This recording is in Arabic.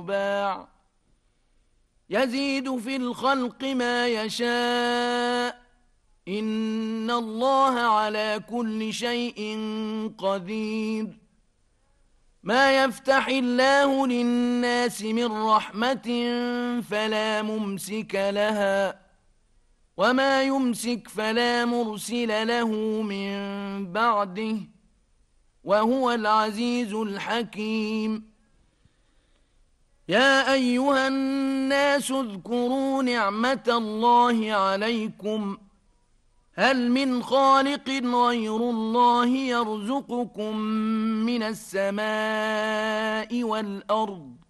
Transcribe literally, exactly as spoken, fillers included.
باع يزيد في الخلق ما يشاء إن الله على كل شيء قدير ما يفتح الله للناس من رحمة فلا ممسك لها وما يمسك فلا مرسل له من بعده وهو العزيز الحكيم يا أيها الناس اذكروا نعمة الله عليكم هل من خالق غير الله يرزقكم من السماء والأرض